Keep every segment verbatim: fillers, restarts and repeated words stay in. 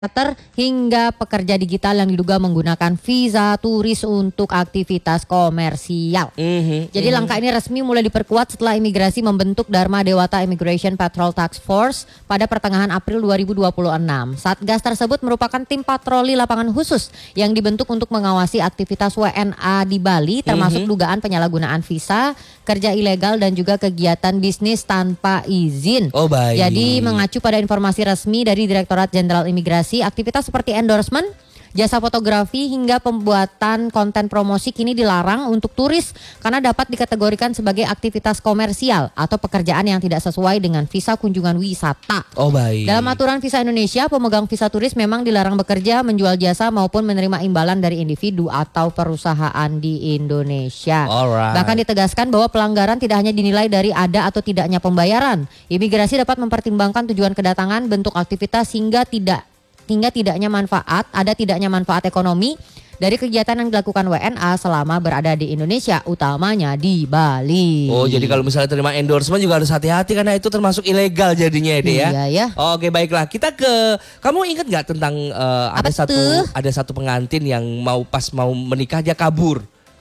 Charter hingga pekerja digital yang diduga menggunakan visa turis untuk aktivitas komersial. Mm-hmm, Jadi mm-hmm. langkah ini resmi mulai diperkuat setelah imigrasi membentuk Dharma Dewata Immigration Patrol Task Force pada pertengahan April dua ribu dua puluh enam. Satgas tersebut merupakan tim patroli lapangan khusus yang dibentuk untuk mengawasi aktivitas W N A di Bali, termasuk mm-hmm. dugaan penyalahgunaan visa, kerja ilegal dan juga kegiatan bisnis tanpa izin. Oh baik. Jadi mengacu pada informasi resmi dari Direktorat Jenderal Imigrasi, aktivitas seperti endorsement, jasa fotografi hingga pembuatan konten promosi kini dilarang untuk turis karena dapat dikategorikan sebagai aktivitas komersial atau pekerjaan yang tidak sesuai dengan visa kunjungan wisata. Oh baik. Dalam aturan visa Indonesia, pemegang visa turis memang dilarang bekerja, menjual jasa maupun menerima imbalan dari individu atau perusahaan di Indonesia. Alright. Bahkan ditegaskan bahwa pelanggaran tidak hanya dinilai dari ada atau tidaknya pembayaran. Imigrasi dapat mempertimbangkan tujuan kedatangan, bentuk aktivitas hingga tidak hingga tidaknya manfaat, ada tidaknya manfaat ekonomi dari kegiatan yang dilakukan W N A selama berada di Indonesia, utamanya di Bali. Oh, jadi kalau misalnya terima endorsement juga harus hati-hati karena itu termasuk ilegal jadinya ya, ya. Iya ya. Oke, baiklah. Kita ke, kamu ingat nggak tentang uh, ada Apa satu tuh? ada satu pengantin yang mau pas mau menikah dia kabur.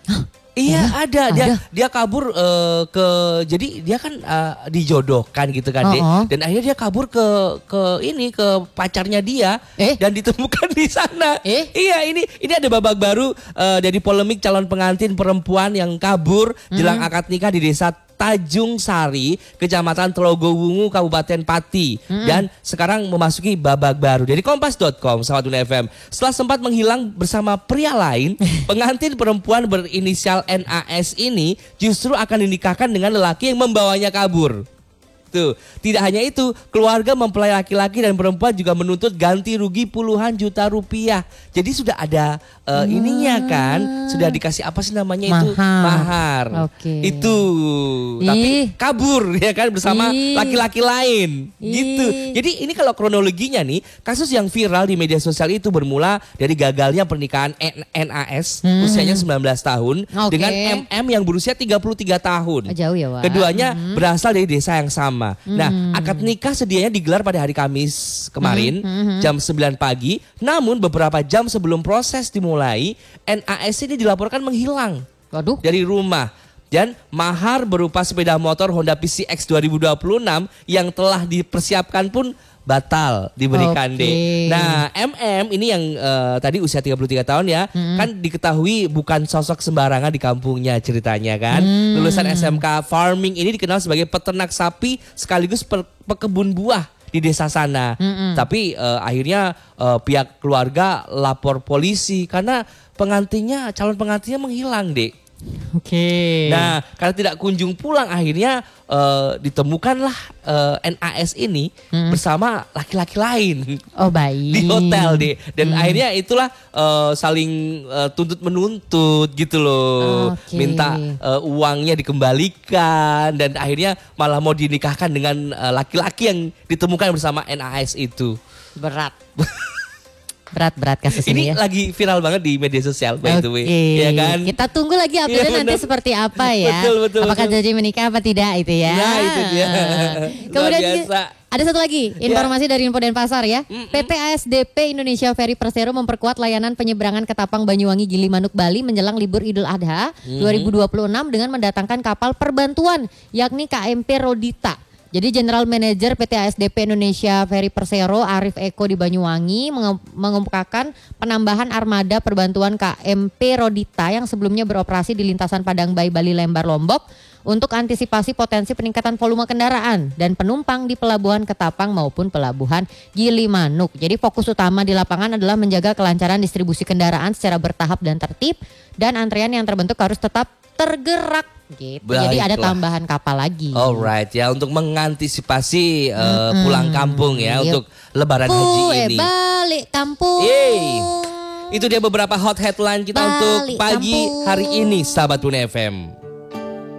Iya, Oh, ada. Dia ada. dia kabur uh, ke jadi dia kan uh, dijodohkan gitu kan, Dek. Uh-uh. Dan akhirnya dia kabur ke ke ini ke pacarnya dia Eh? dan ditemukan di sana. Eh? Iya, ini ini ada babak baru uh, dari polemik calon pengantin perempuan yang kabur jelang akad nikah di desa Tanjung Sari, Kecamatan Telogowungu, Kabupaten Pati. Hmm. Dan sekarang memasuki babak baru. Dari kompas dot com, sahabat Dunia F M. Setelah sempat menghilang bersama pria lain, pengantin perempuan berinisial N A S ini justru akan dinikahkan dengan lelaki yang membawanya kabur. Tuh, tidak hanya itu, keluarga mempelai laki-laki dan perempuan juga menuntut ganti rugi puluhan juta rupiah. Jadi sudah ada uh, ininya kan, sudah dikasih apa sih namanya itu Mahar. mahar. Oke. Itu, tapi Ih. kabur ya kan bersama Ih. laki-laki lain. Ih. Gitu. Jadi ini kalau kronologinya nih, kasus yang viral di media sosial itu bermula dari gagalnya pernikahan N A S Hmm. usianya sembilan belas tahun Oke. dengan M M yang berusia tiga puluh tiga tahun. Jauh ya, Wak. Keduanya Hmm. berasal dari desa yang sama. Nah, Hmm. akad nikah sedianya digelar pada hari Kamis kemarin Hmm, hmm, hmm. jam sembilan pagi. Namun beberapa jam sebelum proses dimulai, N A S ini dilaporkan menghilang Waduh. dari rumah. Dan mahar berupa sepeda motor Honda P C X dua ribu dua puluh enam yang telah dipersiapkan pun batal diberikan, Oke. deh. Nah, M M ini yang uh, tadi usia tiga puluh tiga tahun ya, Hmm. kan diketahui bukan sosok sembarangan di kampungnya ceritanya kan. Hmm. Lulusan S M K Farming ini dikenal sebagai peternak sapi sekaligus per- pekebun buah di desa sana. Mm-mm. Tapi uh, akhirnya uh, pihak keluarga lapor polisi karena pengantinnya, calon pengantinnya menghilang, Dek. Oke. Nah, karena tidak kunjung pulang, akhirnya uh, ditemukanlah uh, N A S ini Hmm. bersama laki-laki lain Oh baik. di hotel, deh. Dan Hmm. akhirnya itulah uh, saling uh, tuntut menuntut gitu loh. Oke. Minta uh, uangnya dikembalikan dan akhirnya malah mau dinikahkan dengan uh, laki-laki yang ditemukan bersama N A S itu. Berat. Berat-berat kasus Ini ini ya. lagi viral banget di media sosial, by the way. Oke. Ya kan? Kita tunggu lagi update Iya, nanti bener. seperti apa ya. Betul, betul, Apakah betul. jadi menikah apa tidak itu ya. Nah, itu dia. Kemudian Luar biasa. ada satu lagi informasi dari Info Denpasar ya. P T A S D P Indonesia Ferry Persero memperkuat layanan penyeberangan Ketapang Banyuwangi Gilimanuk Bali menjelang libur Idul Adha dua ribu dua puluh enam dengan mendatangkan kapal perbantuan yakni K M P Rodita. Jadi General Manager P T A S D P Indonesia Ferry Persero Arif Eko di Banyuwangi menge- mengemukakan penambahan armada perbantuan K M P Rodita yang sebelumnya beroperasi di lintasan Padangbai Bali Lembar Lombok untuk antisipasi potensi peningkatan volume kendaraan dan penumpang di pelabuhan Ketapang maupun pelabuhan Gilimanuk. Jadi fokus utama di lapangan adalah menjaga kelancaran distribusi kendaraan secara bertahap dan tertib dan antrean yang terbentuk harus tetap tergerak. Gitu. Jadi ada Baiklah. tambahan kapal lagi. Alright ya, untuk mengantisipasi uh, Mm-mm. pulang kampung ya, Yuk. untuk lebaran Pu, haji eh, ini. balik kampung. Yeay. Itu dia beberapa hot headline kita Balik untuk pagi kampung. hari ini, sahabat Dunia F M.